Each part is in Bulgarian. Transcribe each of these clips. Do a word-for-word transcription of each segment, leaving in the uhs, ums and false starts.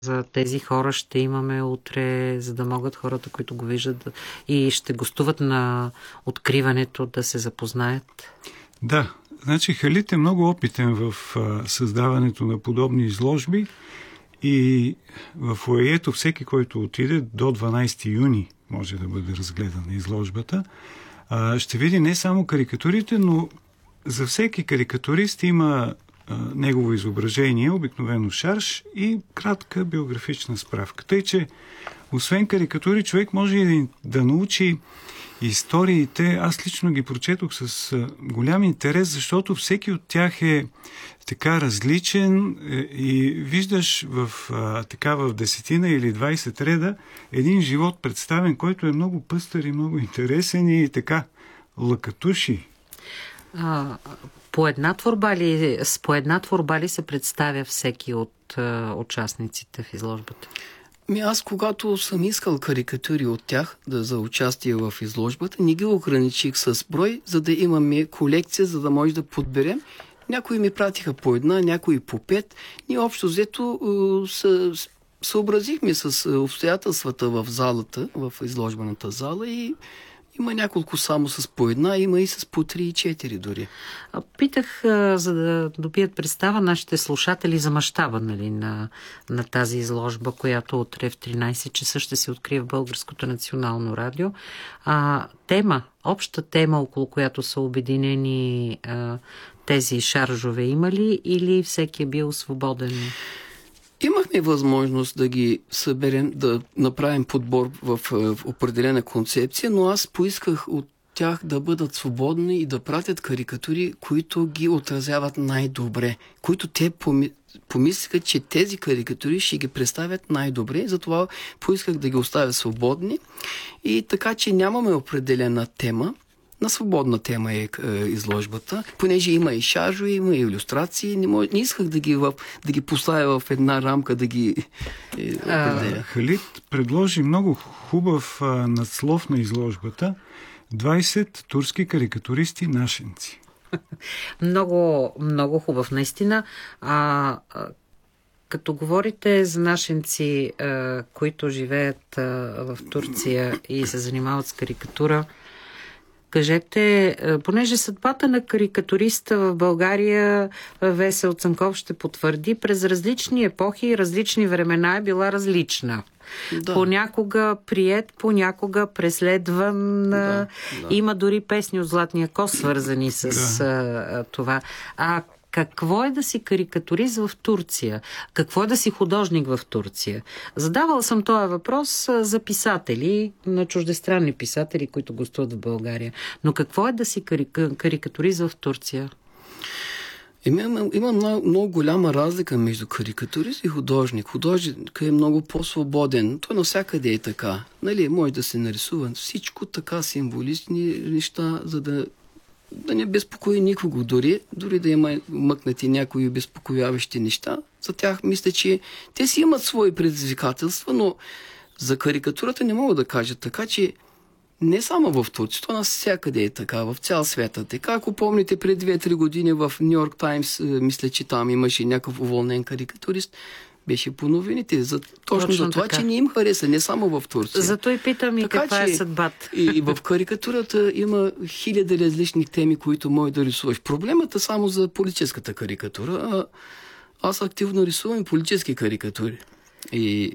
За тези хора ще имаме утре, за да могат хората, които го виждат и ще гостуват на откриването, да се запознаят? Да, значи Халит е много опитен в а, създаването на подобни изложби и в фоайето всеки, който отиде до дванайсети юни, може да бъде разгледана изложбата, а, ще види не само карикатурите, но за всеки карикатурист има а, негово изображение, обикновено шарж и кратка биографична справка. Тъй, че освен карикатури, човек може и да научи историите. Аз лично ги прочетох с а, голям интерес, защото всеки от тях е така различен е, и виждаш в, а, така, в десетина или двайсет реда един живот представен, който е много пъстър и много интересен и така лъкатуши. А, по една творба ли, с по една творба ли се представя всеки от а, участниците в изложбата? Ми аз, когато съм искал карикатури от тях да, за участие в изложбата, не ги ограничих с брой, за да имаме колекция, за да може да подберем. Някои ми пратиха по една, някои по пет. Ние общо взето uh, съобразихме с обстоятелствата в залата, в изложбената зала и има няколко само с по една, има и с по три и четири дори. Питах, за да добият представа нашите слушатели за мащаба, нали, на, на тази изложба, която утре в тринайсет часа ще се открие в Българското национално радио. А, тема, обща тема, около която са обединени а, тези шаржове, има ли или всеки е бил свободен? Имахме възможност да ги съберем, да направим подбор в, в определена концепция, но аз поисках от тях да бъдат свободни и да пратят карикатури, които ги отразяват най-добре, които те поми... помислиха, че тези карикатури ще ги представят най-добре, затова поисках да ги оставя свободни и така, че нямаме определена тема. На свободна тема е, е изложбата, понеже има и шажове, има и илюстрации. Не, мож, не исках да ги, в, да ги поставя в една рамка, да ги е, определя. Халит предложи много хубав а, надслов на изложбата. двайсет турски карикатуристи нашенци. много, много хубав, наистина. А, а, като говорите за нашенци, а, които живеят а, в Турция и се занимават с карикатура, кажете, понеже съдбата на карикатуриста в България, Весел Цанков ще потвърди, през различни епохи и различни времена е била различна. Да. Понякога приет, понякога преследван. Да, да. Има дори песни от Златния кос, свързани с да. това. А какво е да си карикатурист в Турция? Какво е да си художник в Турция? Задавала съм този въпрос за писатели, на чуждестранни писатели, които гостуват в България. Но какво е да си карика... карикатурист в Турция? Има, има много, много голяма разлика между карикатурист и художник. Художник е много по-свободен. Той навсякъде е така. Нали, може да се нарисува всичко така символични неща, за да да не безпокои никого, дори, дори да има мъкнати някои безпокояващи неща. За тях мисля, че те си имат свои предизвикателства, но за карикатурата не мога да кажа така, че не само в Турция, то навсякъде е така, в цял свят е така. Ако помните, пред две-три години в Ню Йорк Таймс, мисля, че там имаше някакъв уволнен карикатурист, беше по новините. За, точно, точно за това, така. Че не им хареса, не само в Турция. Зато и питам и така, каква че, е съдбата. И, и в карикатурата има хиляди различни теми, които може да рисуваш. Проблемът е само за политическата карикатура. А аз активно рисувам политически карикатури. И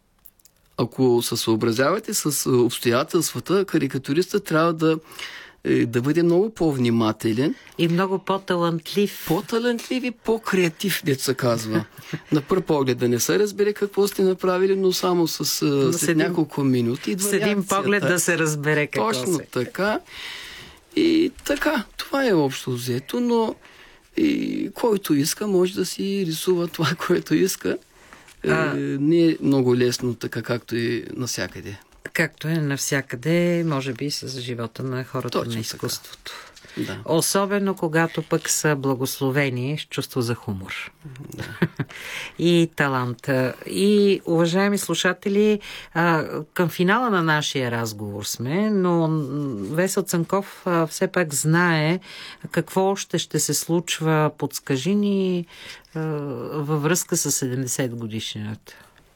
ако се съобразявате с обстоятелствата, карикатуриста трябва да да бъде много по-внимателен. И много по-талантлив. По-талантлив и по-креатив, дето се казва. На пръв поглед да не се разбере какво сте направили, но само с, след седим, няколко минути идва с един поглед да се разбере какво Точно се. така. И така, това е общо взето, но и който иска, може да си рисува това, което иска. А... Е, не е много лесно, така както и навсякъде. Както е навсякъде, може би с живота на хората. Точно на изкуството. Да. Особено когато пък са благословени с чувство за хумор. Да. И талант. И, уважаеми слушатели, към финала на нашия разговор сме, но Весел Цанков все пак знае какво още ще се случва. Подскажи ни във връзка с седемдесет годишнината.